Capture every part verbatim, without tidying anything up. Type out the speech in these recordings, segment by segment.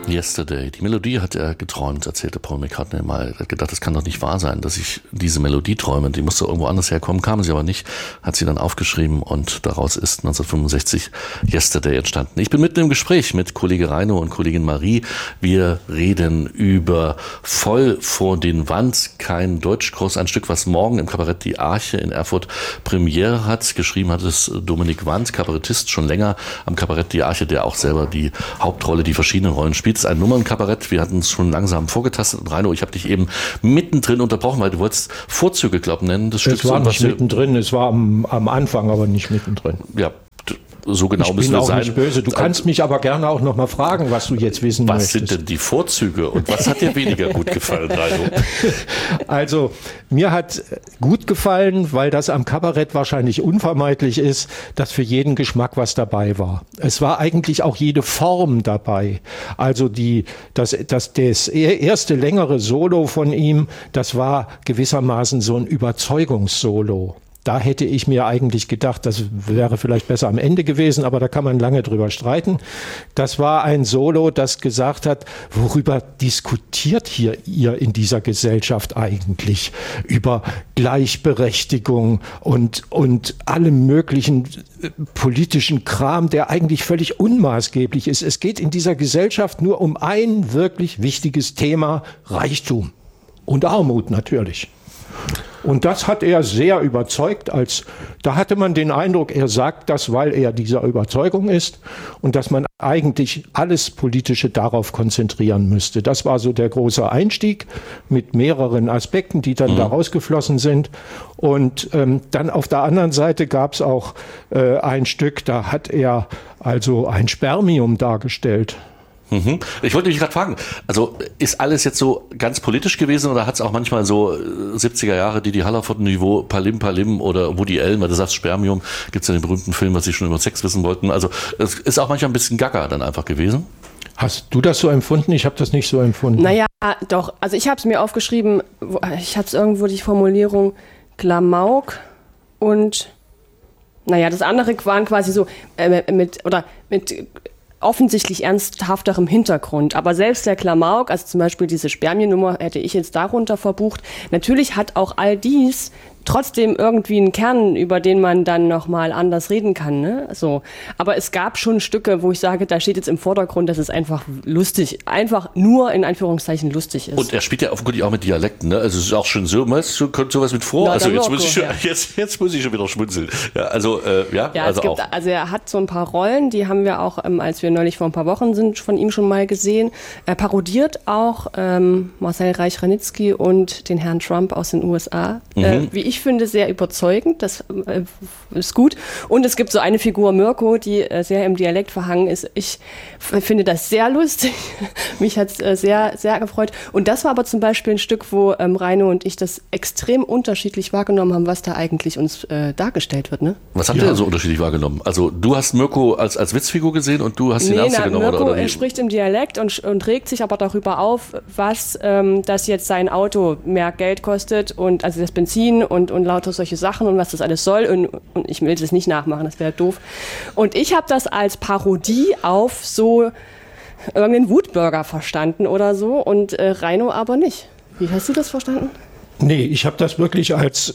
Yesterday. Die Melodie hat er geträumt, erzählte Paul McCartney mal. Er hat gedacht, das kann doch nicht wahr sein, dass ich diese Melodie träume. Die musste irgendwo anders herkommen, kam sie aber nicht. Hat sie dann aufgeschrieben und daraus ist neunzehnhundertfünfundsechzig Yesterday entstanden. Ich bin mitten im Gespräch mit Kollege Reino und Kollegin Marie. Wir reden über Voll vor den Wand, kein Deutschkurs, ein Stück, was morgen im Kabarett Die Arche in Erfurt Premiere hat. Geschrieben hat es Dominik Wandt, Kabarettist schon länger am Kabarett Die Arche, der auch selber die Hauptrolle, die verschiedenen Rollen spielt. Es ist ein Nummernkabarett. Wir hatten es schon langsam vorgetastet. Und Reino, ich habe dich eben mittendrin unterbrochen, weil du wolltest Vorzüge, glaube ich, nennen. Das es war nicht mittendrin, es war am, am Anfang, aber nicht mittendrin. Ja, so genau ich müssen bin wir auch sein. Nicht böse. Du kannst mich aber gerne auch noch mal fragen, was du jetzt wissen was möchtest. Was sind denn die Vorzüge und was hat dir weniger gut gefallen, Reino? Also, mir hat gut gefallen, weil das am Kabarett wahrscheinlich unvermeidlich ist, dass für jeden Geschmack was dabei war. Es war eigentlich auch jede Form dabei. Also die, das, das, das erste längere Solo von ihm, das war gewissermaßen so ein Überzeugungssolo. Da hätte ich mir eigentlich gedacht, das wäre vielleicht besser am Ende gewesen, aber da kann man lange drüber streiten. Das war ein Solo, das gesagt hat, worüber diskutiert hier ihr in dieser Gesellschaft eigentlich? Über Gleichberechtigung und, und allem möglichen politischen Kram, der eigentlich völlig unmaßgeblich ist. Es geht in dieser Gesellschaft nur um ein wirklich wichtiges Thema, Reichtum und Armut natürlich. Und das hat er sehr überzeugt, als da hatte man den Eindruck, er sagt das, weil er dieser Überzeugung ist und dass man eigentlich alles Politische darauf konzentrieren müsste. Das war so der große Einstieg mit mehreren Aspekten, die dann mhm. da rausgeflossen sind. Und ähm, dann auf der anderen Seite gab es auch äh, ein Stück, da hat er also ein Spermium dargestellt. Ich wollte dich gerade fragen, also ist alles jetzt so ganz politisch gewesen oder hat es auch manchmal so siebziger Jahre Didi Hallervorden-Niveau, Palim Palim oder Woody Allen, weil du sagst Spermium, gibt es ja den berühmten Film, was sie schon über Sex wissen wollten. Also es ist auch manchmal ein bisschen Gaga dann einfach gewesen. Hast du das so empfunden? Ich habe das nicht so empfunden. Naja, doch. Also ich habe es mir aufgeschrieben, ich habe es irgendwo die Formulierung Klamauk und naja, das andere waren quasi so äh, mit oder mit offensichtlich ernsthafterem Hintergrund. Aber selbst der Klamauk, also zum Beispiel diese Spermiennummer, hätte ich jetzt darunter verbucht. Natürlich hat auch all dies trotzdem irgendwie einen Kern, über den man dann nochmal anders reden kann. Ne? So. Aber es gab schon Stücke, wo ich sage, da steht jetzt im Vordergrund, dass es einfach lustig, einfach nur in Anführungszeichen lustig ist. Und er spielt ja offenkundig auch mit Dialekten, ne? Also es ist auch schon so, was kommt sowas mit vor? Na, also jetzt Loco, muss, ich schon, ja. jetzt, jetzt muss ich schon wieder schmunzeln. Ja, also, äh, ja, ja also es gibt, auch. Also er hat so ein paar Rollen, die haben wir auch, ähm, als wir neulich vor ein paar Wochen sind, von ihm schon mal gesehen. Er parodiert auch ähm, Marcel Reich-Ranitzky und den Herrn Trump aus den U S A. Mhm. Äh, wie ich finde, sehr überzeugend. Das äh, ist gut. Und es gibt so eine Figur, Mirko, die äh, sehr im Dialekt verhangen ist. Ich f- finde das sehr lustig. Mich hat es äh, sehr, sehr gefreut. Und das war aber zum Beispiel ein Stück, wo ähm, Reino und ich das extrem unterschiedlich wahrgenommen haben, was da eigentlich uns äh, dargestellt wird. Ne? Was habt ihr denn so unterschiedlich wahrgenommen? Also du hast Mirko als, als Witzfigur gesehen und du hast ihn nee, ernst na, genommen? Mirko, oder, oder er spricht im Dialekt und, und regt sich aber darüber auf, was ähm, das jetzt sein Auto mehr Geld kostet und also das Benzin und, und lauter solche Sachen und was das alles soll. Und, und ich will das nicht nachmachen, das wäre doof. Und ich habe das als Parodie auf so irgendeinen Wutbürger verstanden oder so und äh, Reino aber nicht. Wie hast du das verstanden? Nee, ich habe das wirklich als,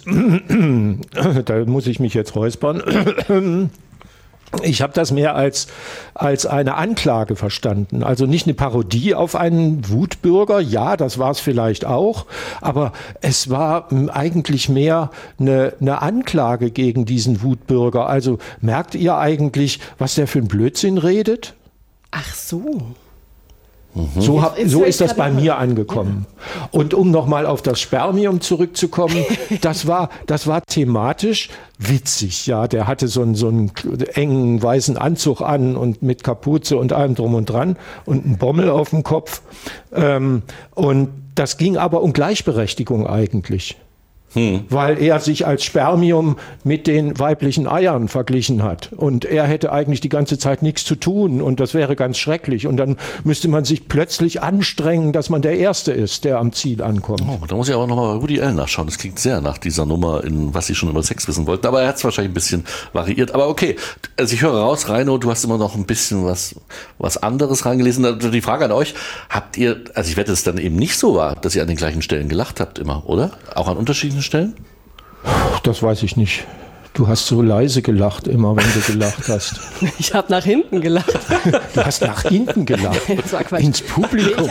da muss ich mich jetzt räuspern, ich habe das mehr als, als eine Anklage verstanden. Also nicht eine Parodie auf einen Wutbürger, ja, das war es vielleicht auch, aber es war eigentlich mehr eine, eine Anklage gegen diesen Wutbürger. Also merkt ihr eigentlich, was der für ein Blödsinn redet? Ach so. Mhm. So, hab, so ist das bei mir angekommen. Ja. Und um nochmal auf das Spermium zurückzukommen, das war, das war thematisch witzig. Ja, der hatte so einen, so einen engen weißen Anzug an und mit Kapuze und allem drum und dran und einen Bommel auf dem Kopf. Ähm, und das ging aber um Gleichberechtigung eigentlich. Hm. Weil er sich als Spermium mit den weiblichen Eiern verglichen hat. Und er hätte eigentlich die ganze Zeit nichts zu tun und das wäre ganz schrecklich. Und dann müsste man sich plötzlich anstrengen, dass man der Erste ist, der am Ziel ankommt. Oh, da muss ich aber nochmal bei Woody Allen nachschauen. Das klingt sehr nach dieser Nummer, in was Sie schon über Sex wissen wollten. Aber er hat es wahrscheinlich ein bisschen variiert. Aber okay, also ich höre raus, Reino, du hast immer noch ein bisschen was, was anderes reingelesen. Also die Frage an euch, habt ihr, also ich wette, dass es dann eben nicht so war, dass ihr an den gleichen Stellen gelacht habt immer, oder? Auch an unterschiedlichen Stellen? Das weiß ich nicht. Du hast so leise gelacht immer, wenn du gelacht hast. Ich habe nach hinten gelacht. Du hast nach hinten gelacht? Das war Quatsch. Ins Publikum?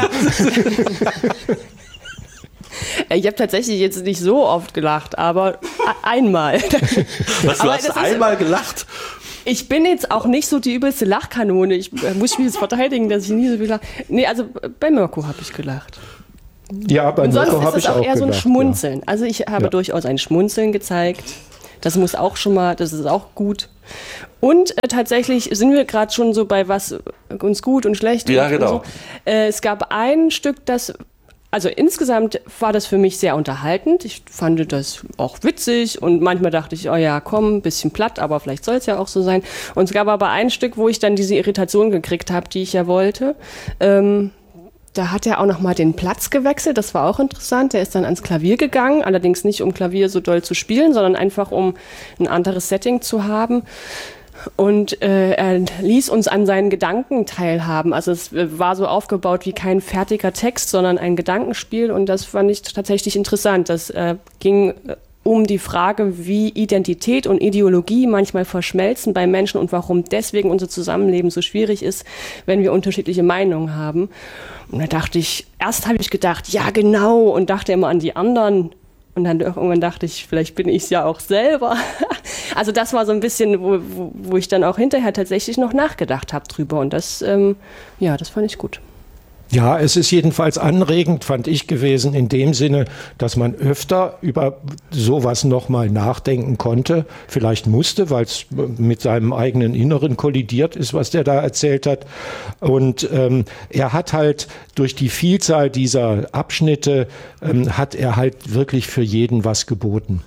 Ich habe tatsächlich jetzt nicht so oft gelacht, aber einmal. Was, du hast einmal gelacht? Ich bin jetzt auch nicht so die übelste Lachkanone. Ich äh, muss mich jetzt verteidigen, dass ich nie so viel lache. Nee, also bei Mirko habe ich gelacht. Ja, bei Und sonst Mirko habe ist ich es auch auch eher gelacht, so ein Schmunzeln. Ja. Also ich habe Ja. durchaus ein Schmunzeln gezeigt. Das muss auch schon mal, das ist auch gut. Und äh, tatsächlich sind wir gerade schon so bei was uns gut und schlecht. Ja, und genau. So. Äh, es gab ein Stück, das, also insgesamt war das für mich sehr unterhaltend. Ich fand das auch witzig und manchmal dachte ich, oh ja, komm, ein bisschen platt, aber vielleicht soll es ja auch so sein. Und es gab aber ein Stück, wo ich dann diese Irritation gekriegt habe, die ich ja wollte. Ähm, Da hat er auch noch mal den Platz gewechselt, das war auch interessant. Er ist dann ans Klavier gegangen, allerdings nicht um Klavier so doll zu spielen, sondern einfach um ein anderes Setting zu haben. Und äh, er ließ uns an seinen Gedanken teilhaben. Also es war so aufgebaut wie kein fertiger Text, sondern ein Gedankenspiel. Und das fand ich tatsächlich interessant. Das äh, ging um die Frage, wie Identität und Ideologie manchmal verschmelzen bei Menschen und warum deswegen unser Zusammenleben so schwierig ist, wenn wir unterschiedliche Meinungen haben. Und da dachte ich, erst habe ich gedacht, ja genau, und dachte immer an die anderen. Und dann irgendwann dachte ich, vielleicht bin ich es ja auch selber. Also das war so ein bisschen, wo, wo, wo ich dann auch hinterher tatsächlich noch nachgedacht habe drüber. Und das, ähm, ja, das fand ich gut. Ja, es ist jedenfalls anregend, fand ich, gewesen in dem Sinne, dass man öfter über sowas nochmal nachdenken konnte, vielleicht musste, weil es mit seinem eigenen Inneren kollidiert ist, was der da erzählt hat. Und ähm, er hat halt durch die Vielzahl dieser Abschnitte, ähm, hat er halt wirklich für jeden was geboten.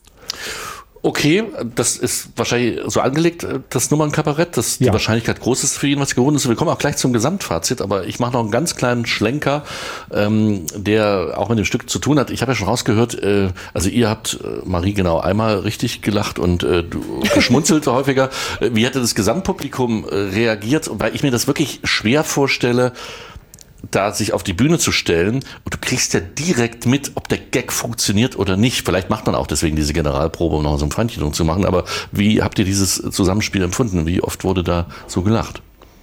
Okay, das ist wahrscheinlich so angelegt, das Nummernkabarett, dass die Ja. Wahrscheinlichkeit groß ist für jeden, was gewohnt ist. Wir kommen auch gleich zum Gesamtfazit, aber ich mache noch einen ganz kleinen Schlenker, ähm, der auch mit dem Stück zu tun hat. Ich habe ja schon rausgehört, äh, also ihr habt, äh, Marie, genau einmal richtig gelacht und äh, du geschmunzelt häufiger. Wie hätte das Gesamtpublikum äh, reagiert? Weil ich mir das wirklich schwer vorstelle, da sich auf die Bühne zu stellen und du kriegst ja direkt mit, ob der Gag funktioniert oder nicht. Vielleicht macht man auch deswegen diese Generalprobe, um noch so ein Feinchen zu machen, aber wie habt ihr dieses Zusammenspiel empfunden? Wie oft wurde da so gelacht?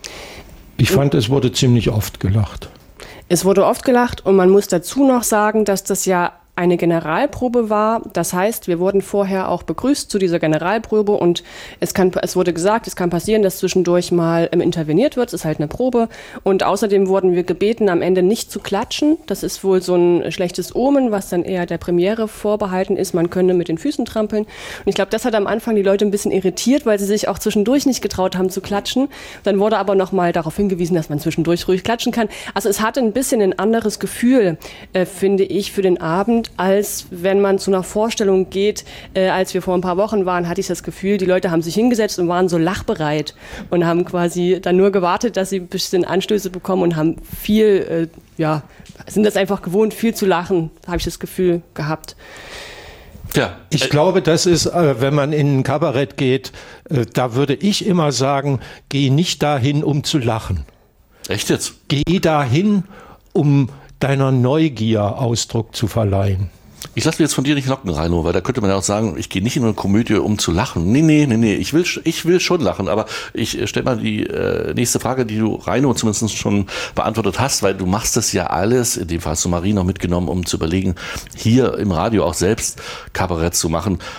Ich fand, es wurde ziemlich oft gelacht. Es wurde oft gelacht und man muss dazu noch sagen, dass das ja eine Generalprobe war. Das heißt, wir wurden vorher auch begrüßt zu dieser Generalprobe und es kann, es wurde gesagt, es kann passieren, dass zwischendurch mal ähm, interveniert wird. Es ist halt eine Probe. Und außerdem wurden wir gebeten, am Ende nicht zu klatschen. Das ist wohl so ein schlechtes Omen, was dann eher der Premiere vorbehalten ist. Man könne mit den Füßen trampeln. Und ich glaube, das hat am Anfang die Leute ein bisschen irritiert, weil sie sich auch zwischendurch nicht getraut haben zu klatschen. Dann wurde aber noch mal darauf hingewiesen, dass man zwischendurch ruhig klatschen kann. Also es hatte ein bisschen ein anderes Gefühl, äh, finde ich, für den Abend, als wenn man zu einer Vorstellung geht. Äh, als wir vor ein paar Wochen waren, hatte ich das Gefühl, die Leute haben sich hingesetzt und waren so lachbereit und haben quasi dann nur gewartet, dass sie ein bisschen Anstöße bekommen und haben viel, äh, ja, sind das einfach gewohnt, viel zu lachen, habe ich das Gefühl gehabt. Ja, Ich glaube, das ist, äh, wenn man in ein Kabarett geht, äh, da würde ich immer sagen, geh nicht dahin, um zu lachen. echt jetzt? Geh dahin, um deiner Neugier Ausdruck zu verleihen. Ich lasse mich jetzt von dir nicht locken, Reino, weil da könnte man ja auch sagen, ich gehe nicht in eine Komödie, um zu lachen. Nee, nee, nee, nee, ich will, ich will schon lachen, aber ich äh, stelle mal die äh, nächste Frage, die du, Reino, zumindest schon beantwortet hast, weil du machst das ja alles, in dem Fall hast du Marie noch mitgenommen, um zu überlegen, hier im Radio auch selbst Kabarett zu machen. Hat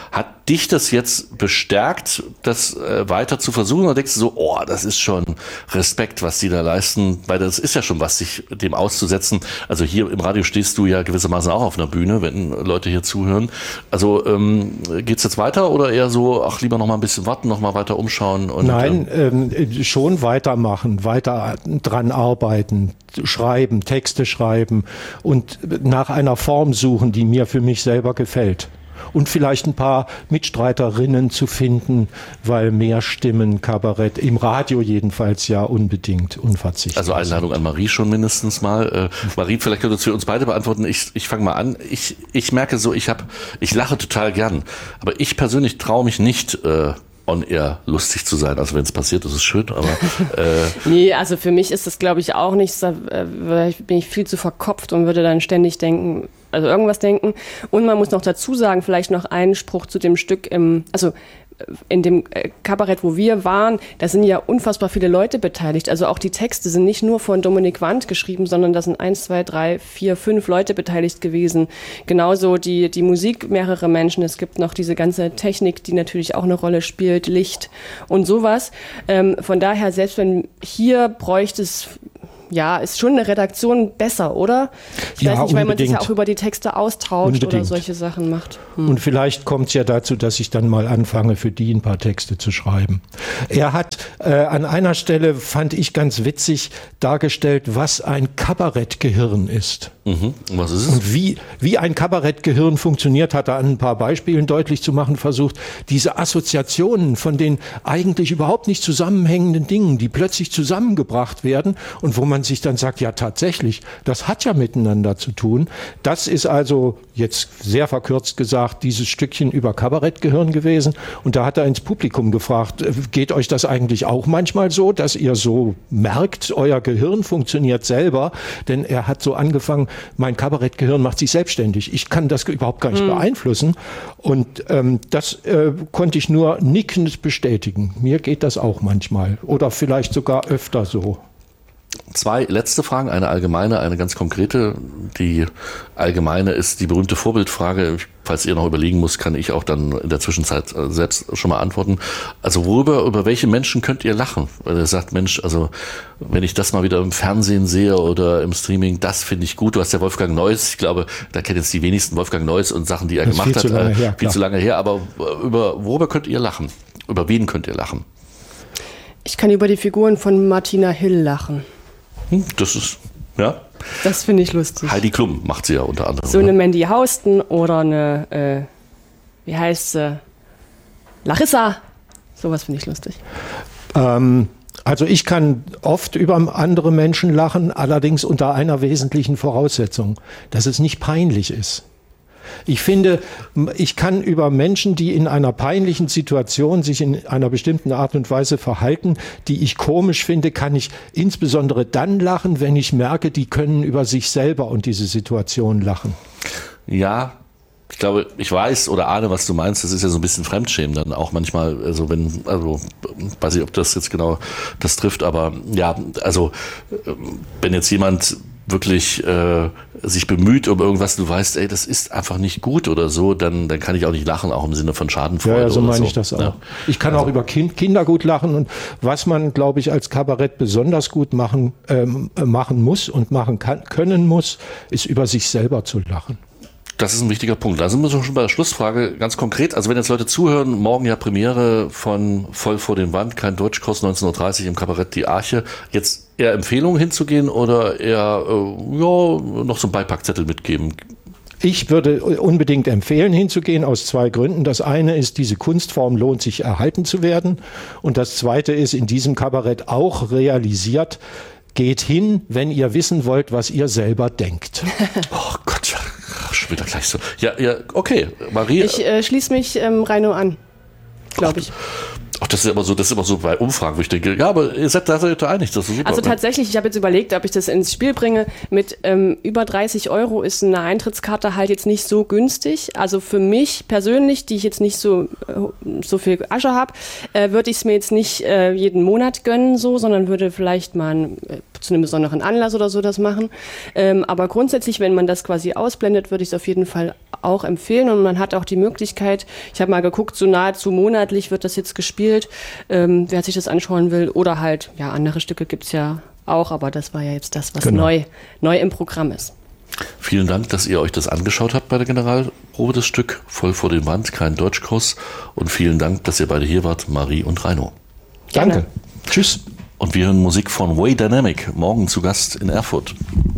dich das jetzt bestärkt, das äh, weiter zu versuchen? Oder denkst du so, oh, das ist schon Respekt, was die da leisten, weil das ist ja schon was, sich dem auszusetzen. Also hier im Radio stehst du ja gewissermaßen auch auf einer Bühne, wenn Leute hier zuhören. Also ähm, geht's jetzt weiter oder eher so, ach, lieber noch mal ein bisschen warten, noch mal weiter umschauen? Und, Nein, ähm, schon weitermachen, weiter dran arbeiten, schreiben, Texte schreiben und nach einer Form suchen, die mir für mich selber gefällt. Und vielleicht ein paar Mitstreiterinnen zu finden, weil mehr Stimmen, Kabarett, im Radio jedenfalls ja unbedingt unverzichtbar. Also Einladung an Marie schon mindestens mal. Äh, Marie, vielleicht könntest du für uns beide beantworten. Ich, ich fange mal an. Ich, ich merke so, ich, hab, ich lache total gern. Aber ich persönlich traue mich nicht, äh, on-air lustig zu sein. Also wenn es passiert, ist es schön, aber... Äh nee, also für mich ist das, glaube ich, auch nichts. Da äh, bin ich viel zu verkopft und würde dann ständig denken, also irgendwas denken. Und man muss noch dazu sagen, vielleicht noch einen Spruch zu dem Stück im... Also in dem Kabarett, wo wir waren, da sind ja unfassbar viele Leute beteiligt. Also auch die Texte sind nicht nur von Dominik Wandt geschrieben, sondern da sind eins, zwei, drei, vier, fünf Leute beteiligt gewesen. Genauso die, die Musik, mehrere Menschen. Es gibt noch diese ganze Technik, die natürlich auch eine Rolle spielt, Licht und sowas. Ähm, von daher, selbst wenn hier bräuchte es... Ja, ist schon eine Redaktion besser, oder? Ich ja, weiß nicht, weil man sich unbedingt. ja auch über die Texte austauscht Unbedingt. oder solche Sachen macht. Hm. Und vielleicht kommt es ja dazu, dass ich dann mal anfange, für die ein paar Texte zu schreiben. Er hat äh, an einer Stelle, fand ich ganz witzig, dargestellt, was ein Kabarettgehirn ist. Mhm. Was ist es? Und wie, wie ein Kabarettgehirn funktioniert, hat er an ein paar Beispielen deutlich zu machen versucht. Diese Assoziationen von den eigentlich überhaupt nicht zusammenhängenden Dingen, die plötzlich zusammengebracht werden und wo man sich dann sagt, ja tatsächlich, das hat ja miteinander zu tun. Das ist also jetzt sehr verkürzt gesagt dieses Stückchen über Kabarettgehirn gewesen. Und da hat er ins Publikum gefragt, geht euch das eigentlich auch manchmal so, dass ihr so merkt, euer Gehirn funktioniert selber? Denn er hat so angefangen, mein Kabarettgehirn macht sich selbstständig. Ich kann das überhaupt gar nicht mhm. beeinflussen. Und ähm, das äh, konnte ich nur nickend bestätigen. Mir geht das auch manchmal oder vielleicht sogar öfter so. Zwei letzte Fragen, eine allgemeine, eine ganz konkrete. Die allgemeine ist die berühmte Vorbildfrage. Falls ihr noch überlegen müsst, kann ich auch dann in der Zwischenzeit selbst schon mal antworten. Also worüber, über welche Menschen könnt ihr lachen? Weil ihr sagt, Mensch, also wenn ich das mal wieder im Fernsehen sehe oder im Streaming, das finde ich gut. Du hast ja Wolfgang Neuss, ich glaube, da kennen jetzt die wenigsten Wolfgang Neuss und Sachen, die er das gemacht viel hat. Zu lange her, viel klar. zu lange her, aber über worüber könnt ihr lachen? Über wen könnt ihr lachen? Ich kann über die Figuren von Martina Hill lachen. Das ist, ja. Das finde ich lustig. Heidi Klum macht sie ja unter anderem. So eine Mandy Houston oder eine, äh, wie heißt sie? Larissa. Sowas finde ich lustig. Ähm, also ich kann oft über andere Menschen lachen, allerdings unter einer wesentlichen Voraussetzung, dass es nicht peinlich ist. Ich finde, ich kann über Menschen, die in einer peinlichen Situation sich in einer bestimmten Art und Weise verhalten, die ich komisch finde, kann ich insbesondere dann lachen, wenn ich merke, die können über sich selber und diese Situation lachen. Ja, ich glaube, ich weiß oder ahne, was du meinst. Das ist ja so ein bisschen Fremdschämen dann auch manchmal. Also wenn, also weiß ich, ob das jetzt genau das trifft, aber ja, also wenn jetzt jemand wirklich äh, sich bemüht um irgendwas, du weißt, ey, das ist einfach nicht gut oder so, dann, dann kann ich auch nicht lachen, auch im Sinne von Schadenfreude. Ja, ja so oder meine so. ich das auch. Ja. Ich kann also. auch über kind, Kinder gut lachen und was man, glaube ich, als Kabarett besonders gut machen, ähm, machen muss und machen kann, können muss, ist über sich selber zu lachen. Das ist ein wichtiger Punkt. Da sind wir schon bei der Schlussfrage ganz konkret. Also wenn jetzt Leute zuhören, morgen ja Premiere von Voll vor den Wand, kein Deutschkurs, neunzehn Uhr dreißig im Kabarett Die Arche. Jetzt eher Empfehlungen hinzugehen oder eher äh, ja, noch so einen Beipackzettel mitgeben? Ich würde unbedingt empfehlen, hinzugehen, aus zwei Gründen. Das eine ist, diese Kunstform lohnt sich erhalten zu werden. Und das zweite ist, in diesem Kabarett auch realisiert, geht hin, wenn ihr wissen wollt, was ihr selber denkt. Oh Gott, schon wieder gleich so. Ja, ja, okay, Marie. Ich äh, schließe mich ähm, Reino an, glaube ich. Ach, das ist immer so, das ist immer so bei Umfragen, wo ich denke, ja, aber ihr seid da seid ihr einig, das ist super. Also tatsächlich, ich habe jetzt überlegt, ob ich das ins Spiel bringe. Mit ähm, über dreißig Euro ist eine Eintrittskarte halt jetzt nicht so günstig. Also für mich persönlich, die ich jetzt nicht so, äh, so viel Asche habe, äh, würde ich es mir jetzt nicht äh, jeden Monat gönnen, so, sondern würde vielleicht mal ein, äh, zu einem besonderen Anlass oder so das machen. Ähm, aber grundsätzlich, wenn man das quasi ausblendet, würde ich es auf jeden Fall auch empfehlen. Und man hat auch die Möglichkeit, ich habe mal geguckt, so nahezu monatlich wird das jetzt gespielt, ähm, wer sich das anschauen will. Oder halt, ja, andere Stücke gibt es ja auch, aber das war ja jetzt das, was genau. neu, neu im Programm ist. Vielen Dank, dass ihr euch das angeschaut habt bei der Generalprobe, das Stück Voll vor den Wand, kein Deutschkurs. Und vielen Dank, dass ihr beide hier wart, Marie und Reino. Danke. Tschüss. Und wir hören Musik von Way Dynamic, morgen zu Gast in Erfurt.